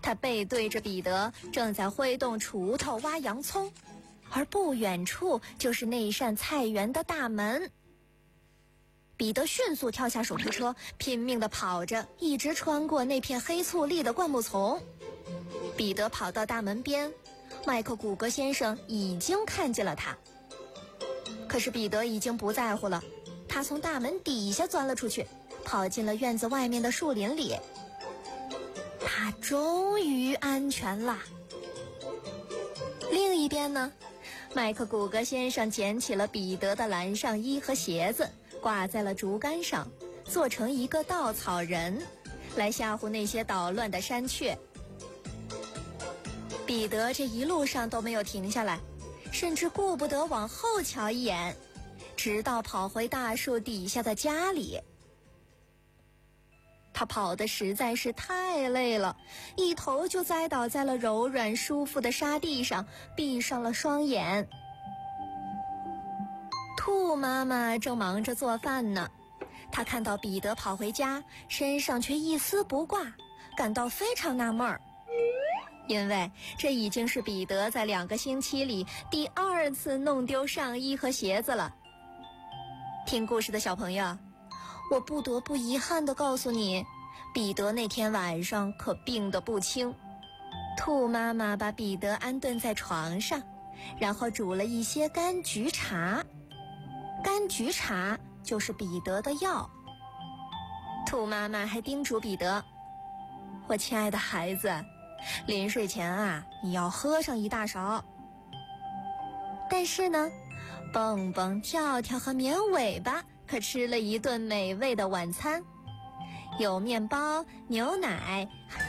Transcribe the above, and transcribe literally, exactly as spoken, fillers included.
他背对着彼得，正在挥动锄头挖洋葱，而不远处就是那扇菜园的大门。彼得迅速跳下手推车，拼命地跑着，一直穿过那片黑醋栗的灌木丛。彼得跑到大门边，麦克古格先生已经看见了他。可是彼得已经不在乎了，他从大门底下钻了出去，跑进了院子外面的树林里。他终于安全了。另一边呢，麦克古格先生捡起了彼得的蓝上衣和鞋子，挂在了竹竿上，做成一个稻草人，来吓唬那些捣乱的山雀。彼得这一路上都没有停下来，甚至顾不得往后瞧一眼，直到跑回大树底下的家里。他跑得实在是太累了，一头就栽倒在了柔软舒服的沙地上，闭上了双眼。兔妈妈正忙着做饭呢，她看到彼得跑回家，身上却一丝不挂，感到非常纳闷儿，因为这已经是彼得在两个星期里第二次弄丢上衣和鞋子了。听故事的小朋友，我不得不遗憾地告诉你，彼得那天晚上可病得不轻。兔妈妈把彼得安顿在床上，然后煮了一些柑橘茶。柑橘茶就是彼得的药。兔妈妈还叮嘱彼得，我亲爱的孩子，临睡前啊，你要喝上一大勺。但是呢，蹦蹦、跳跳和绵尾巴可吃了一顿美味的晚餐，有面包、牛奶、